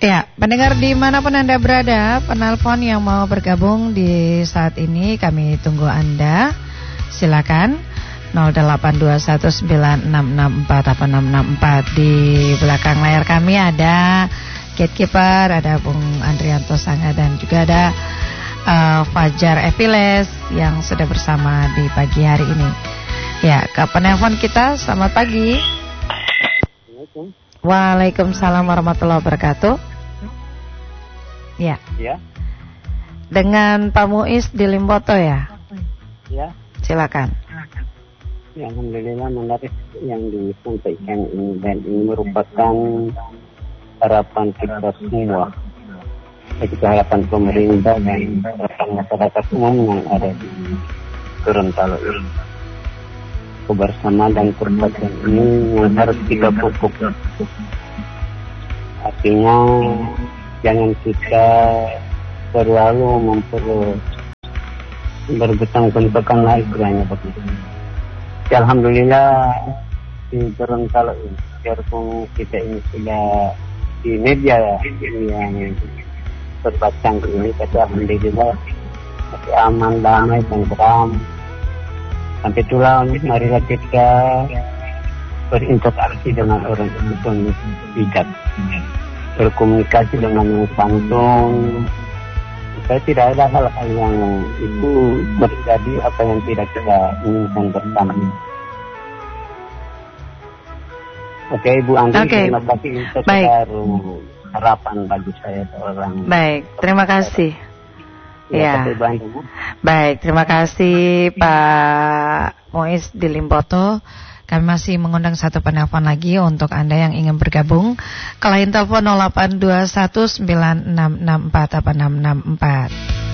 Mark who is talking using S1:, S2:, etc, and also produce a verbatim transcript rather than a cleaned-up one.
S1: Ya, pendengar dimanapun Anda berada, penelpon yang mau bergabung di saat ini kami tunggu Anda. Silakan nol delapan dua satu sembilan enam enam empat delapan enam enam empat. Di belakang layar kami ada gatekeeper, ada Bung Andrianto Sanga dan juga ada uh, Fajar Eviles yang sudah bersama di pagi hari ini. Ya, ke penelpon kita, selamat pagi.
S2: Assalamualaikum.
S1: Waalaikumsalam warahmatullahi wabarakatuh. Ya.
S2: Ya.
S1: Dengan Pak Muiz di Limboto ya?
S2: Ya.
S1: Silakan.
S2: Ya, alhamdulillah menarik yang disampaikan ini dan ini merupakan harapan kita semua. Itu harapan pemerintah dan harapan masyarakat umum yang ada di Gorontalo ini. Kebersamaan dan perbaikan ini yang harus kita pupuk. Artinya jangan kita selalu memperlu bergotong-gotong lagi banyak begitu. Ya, alhamdulillah di Gorontalo ini, biarpun kita ini sudah di media yang berpacang ini, tapi alhamdulillah masih aman, damai, tentram. Sampai itulah marilah kita berinteraksi dengan orang yang bijak, berkomunikasi dengan yang santun. Saya tidak ada hal-hal yang itu terjadi apa yang tidak kita inginkan bersama. Oke, Ibu Andi,
S1: okay.
S2: Terima kasih. Itu baru harapan bagi saya seorang.
S1: Baik, terima kasih.
S2: Ya,
S1: ya. Baik, terima kasih Pak Muiz di Limboto. Kami masih mengundang satu penelpon lagi untuk Anda yang ingin bergabung. Ke line telepon nol delapan dua satu sembilan enam enam empat delapan enam enam empat.